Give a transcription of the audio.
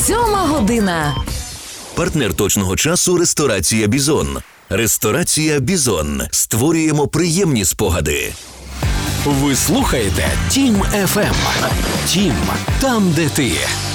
7:00. Партнер точного часу – ресторація «Бізон». Ресторація «Бізон». Створюємо приємні спогади. Ви слухаєте Тім FM. Тім – там, де ти.